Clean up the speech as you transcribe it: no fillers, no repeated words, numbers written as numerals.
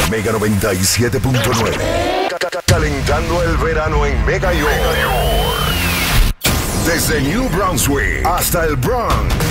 Mega 97.9. Calentando el verano en Mega York. Desde New Brunswick hasta el Bronx.